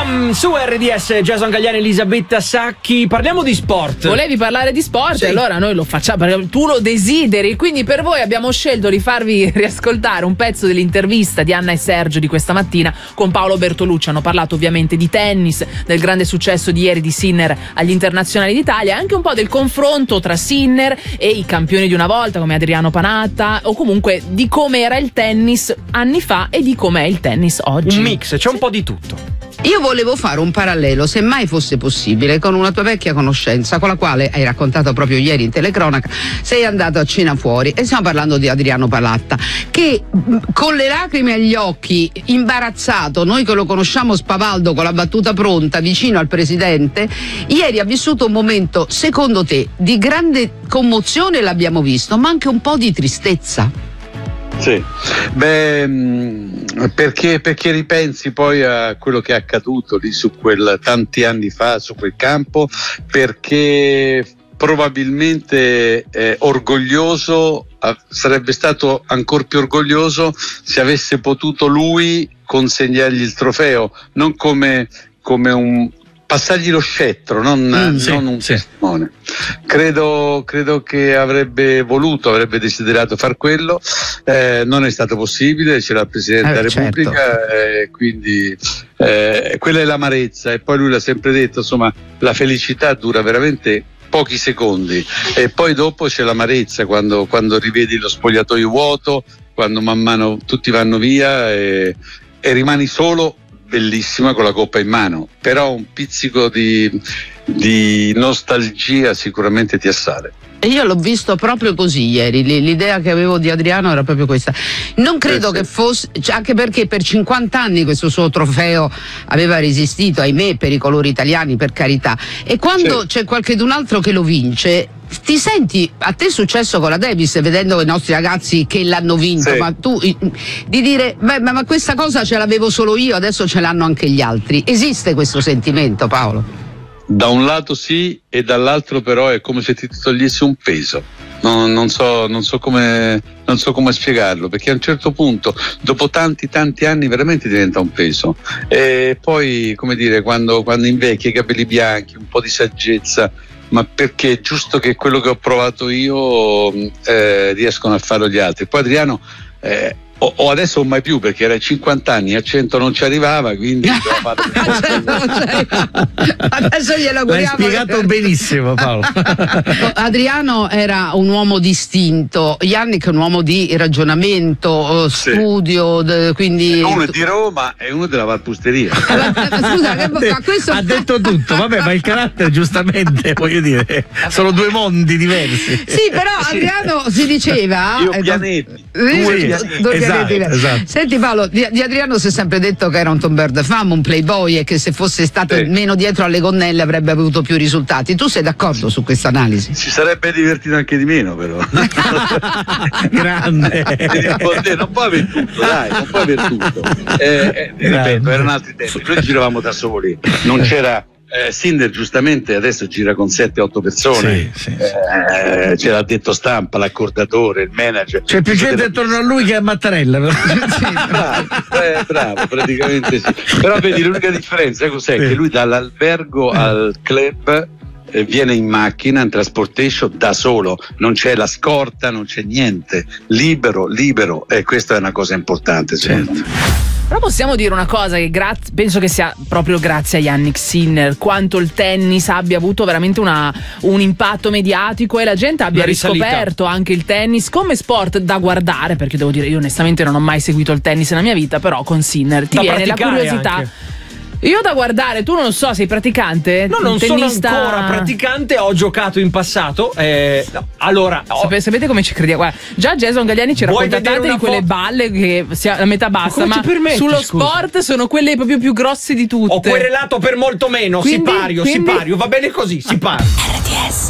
Su RDS, Jason Galliani, Elisabetta Sacchi. Parliamo di sport. Volevi parlare di sport? Sì. Allora noi lo facciamo perché tu lo desideri. Quindi per voi abbiamo scelto di farvi riascoltare un pezzo dell'intervista di Anna e Sergio di questa mattina con Paolo Bertolucci. Hanno parlato ovviamente di tennis, del grande successo di ieri di Sinner agli internazionali d'Italia, e anche un po' del confronto tra Sinner e i campioni di una volta come Adriano Panatta, o comunque di come era il tennis anni fa e di com'è il tennis oggi. Un mix, c'è un po' di tutto. Io volevo fare un parallelo, se mai fosse possibile, con una tua vecchia conoscenza con la quale hai raccontato proprio ieri in telecronaca. Sei andato a cena fuori e stiamo parlando di Adriano Panatta, che con le lacrime agli occhi, imbarazzato, noi che lo conosciamo spavaldo con la battuta pronta vicino al presidente, ieri ha vissuto un momento, secondo te, di grande commozione, l'abbiamo visto, ma anche un po' di tristezza. Sì, perché ripensi poi a quello che è accaduto lì su quel tanti anni fa, su quel campo, perché probabilmente orgoglioso, sarebbe stato ancora più orgoglioso se avesse potuto lui consegnargli il trofeo, non come un passargli lo scettro, non un testimone. Credo che avrebbe desiderato far quello, non è stato possibile, c'era il Presidente della Repubblica, certo. Quindi quella è l'amarezza, e poi lui l'ha sempre detto, insomma, la felicità dura veramente pochi secondi, e poi dopo c'è l'amarezza quando rivedi lo spogliatoio vuoto, quando man mano tutti vanno via e rimani solo, bellissima, con la coppa in mano, però un pizzico di nostalgia sicuramente ti assale. E io l'ho visto proprio così ieri, l'idea che avevo di Adriano era proprio questa. Non credo che fosse, anche perché per 50 anni questo suo trofeo aveva resistito, ahimè, per i colori italiani, per carità, e quando c'è qualcun altro che lo vince, ti senti, a te è successo con la Davis, vedendo i nostri ragazzi che l'hanno vinto, ma tu di dire, ma questa cosa ce l'avevo solo io, adesso ce l'hanno anche gli altri. Esiste questo sentimento, Paolo? Da un lato sì, e dall'altro però è come se ti togliessi un peso. Non so come spiegarlo, perché a un certo punto, dopo tanti anni, veramente diventa un peso. E poi, come dire, quando invecchi, i capelli bianchi, un po' di saggezza, ma perché è giusto che quello che ho provato io riescono a farlo gli altri. Poi Adriano o adesso o mai più, perché era ai 50 anni, a 100 non ci arrivava, quindi adesso glielo auguriamo. L'hai spiegato benissimo, Paolo. Adriano era un uomo distinto, Yannick è un uomo di ragionamento, studio, quindi uno è di Roma e uno della Valpusteria. Scusa, questo ha detto tutto, vabbè, ma il carattere, giustamente, voglio dire, sono due mondi diversi. Sì, però Adriano si diceva pianeti. Esatto. Senti Paolo, di Adriano si è sempre detto che era un tombeur de femme, un playboy, e che se fosse stato meno dietro alle gonnelle avrebbe avuto più risultati. Tu sei d'accordo su questa analisi? Si sarebbe divertito anche di meno, però. Grande. Non può aver tutto, dai, non può aver tutto. Ripeto, erano altri tempi, noi giravamo da soli, non c'era. Sinner giustamente adesso gira con 7-8 persone, c'è l'addetto stampa, l'accordatore, il manager, c'è più gente attorno a lui che a Mattarella. Bravo, praticamente sì. Però vedi, l'unica differenza cos'è? Che lui dall'albergo al club viene in macchina, in transportation, da solo, non c'è la scorta, non c'è niente, libero, e questa è una cosa importante, secondo me. Però possiamo dire una cosa, che penso che sia proprio grazie a Yannick Sinner quanto il tennis abbia avuto veramente un impatto mediatico, e la gente abbia riscoperto anche il tennis come sport da guardare, perché devo dire, io onestamente non ho mai seguito il tennis nella mia vita, però con Sinner ti viene la curiosità anche. Io da guardare, tu non so, sei praticante? No, non sono ancora praticante, ho giocato in passato. Allora, sapete come ci crediamo? Guarda, già Jason Galliani ci racconta tante di quelle balle che a metà basta, ma sullo sport sono quelle proprio più grosse di tutte. Ho querelato per molto meno, sipario, va bene così, sipario. RDS